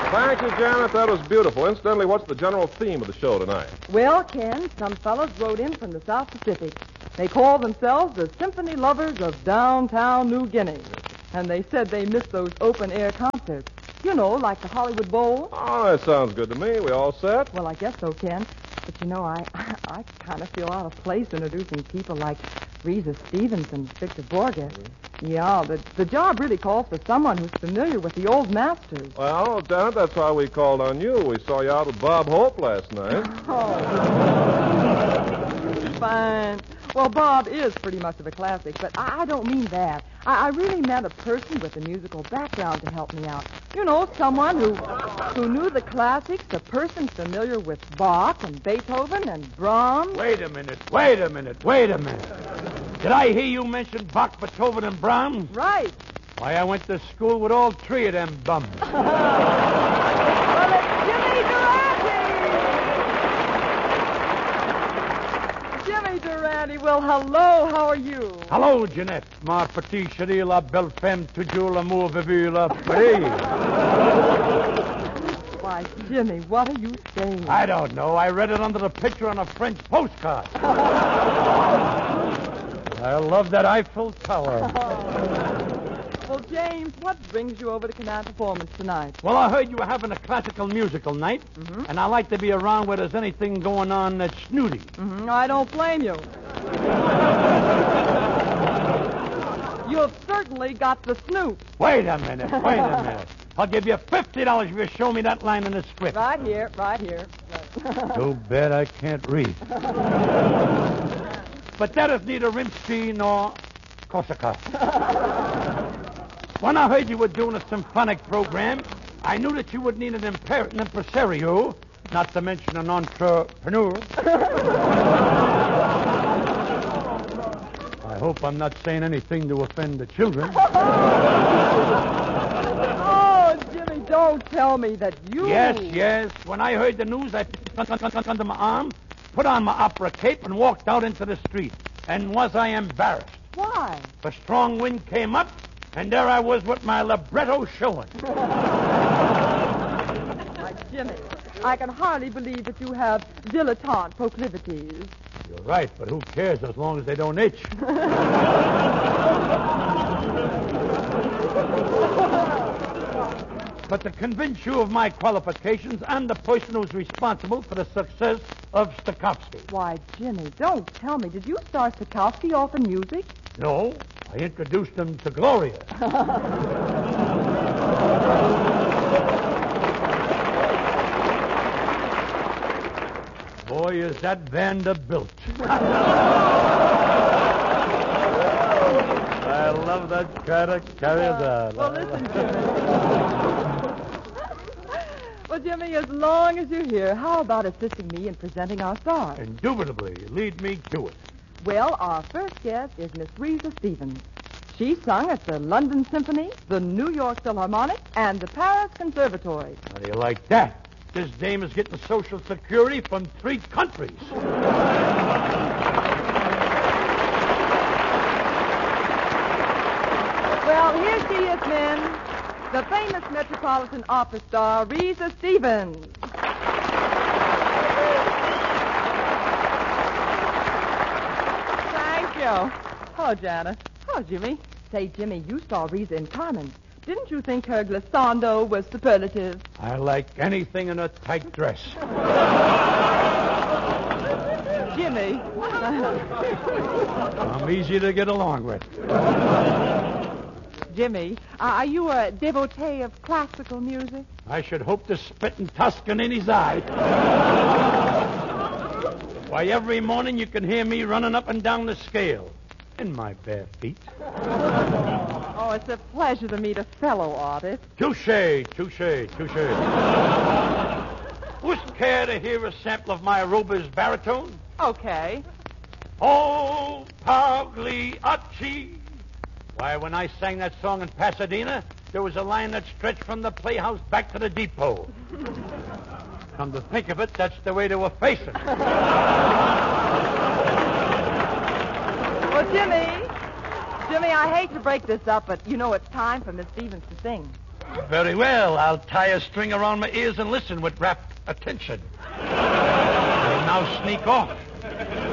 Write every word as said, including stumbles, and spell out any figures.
Thank you, Janet. That was beautiful. Incidentally, what's the general theme of the show tonight? Well, Ken, some fellas wrote in from the South Pacific. They call themselves the Symphony Lovers of Downtown New Guinea. And they said they miss those open-air concerts. You know, like the Hollywood Bowl. Oh, that sounds good to me. We all set? Well, I guess so, Ken. But, you know, I I kind of feel out of place introducing people like Reza Stevens and Victor Borges. Yeah, the, the job really calls for someone who's familiar with the old masters. Well, Janet, that's why we called on you. We saw you out with Bob Hope last night. Oh. Fine. Well, Bob is pretty much of a classic, but I, I don't mean that. I, I really meant a person with a musical background to help me out. You know, someone who who knew the classics, a person familiar with Bach and Beethoven and Brahms. Wait a minute, wait a minute, wait a minute. Did I hear you mention Bach, Beethoven, and Brahms? Right. Why, I went to school with all three of them bums. Well, it's Jimmy Durante! Jimmy Durante, well, hello, how are you? Hello, Jeanette. Ma petite chérie, la belle femme, toujours l'amour vivu la free. Why, Jimmy, what are you saying? I don't know. I read it under the picture on a French postcard. I love that Eiffel Tower. Well, James, what brings you over to Canal Performance tonight? Well, I heard you were having a classical musical night, Mm-hmm. and I like to be around where there's anything going on that's snooty. Mm-hmm. I don't blame you. You've certainly got the snoop. Wait a minute, wait a minute. I'll give you fifty dollars if you show me that line in the script. Right here, right here. Too bad I can't read. But that is neither Rimsky nor Korsakov. When I heard you were doing a symphonic program, I knew that you would need an, imper- an impresario, not to mention an entrepreneur. I hope I'm not saying anything to offend the children. Oh, Jimmy, don't tell me that you... Yes, yes. When I heard the news, I put it under my arm, put on my opera cape, and walked out into the street. And was I embarrassed? Why? A strong wind came up, and there I was with my libretto showing. Why, Jimmy, I can hardly believe that you have dilettante proclivities. You're right, but who cares as long as they don't itch? But to convince you of my qualifications, I'm the person who's responsible for the success of Stokowski. Why, Jimmy, don't tell me. Did you start Stokowski off in music? No, I introduced him to Gloria. Boy, is that Vanderbilt. I love that kind of carry that. Well, listen, Jimmy. Well, Jimmy, as long as you're here, how about assisting me in presenting our stars? Indubitably, lead me to it. Well, our first guest is Miss Reza Stevens. She sung at the London Symphony, the New York Philharmonic, and the Paris Conservatory. How do you like that? This dame is getting Social Security from three countries. Well, here she is, men. The famous Metropolitan Opera star, Reza Stevens. Thank you. Hello, Janet. Hello, Jimmy. Say, Jimmy, you saw Reza in Carmen. Didn't you think her glissando was superlative? I like anything in a tight dress. Jimmy. I'm easy to get along with. Jimmy, uh, are you a devotee of classical music? I should hope to spit in Toscanini's eye. Why, every morning you can hear me running up and down the scale in my bare feet. Oh, it's a pleasure to meet a fellow artist. Touche, touche, touche. Wouldn't care to hear a sample of my Rober's baritone? Okay. Oh, Pagliacci. Why, when I sang that song in Pasadena, there was a line that stretched from the Playhouse back to the depot. Come to think of it, that's the way they were facing. Well, Jimmy, Jimmy, I hate to break this up, but you know it's time for Miss Stevens to sing. Very well. I'll tie a string around my ears and listen with rapt attention. I'll now sneak off.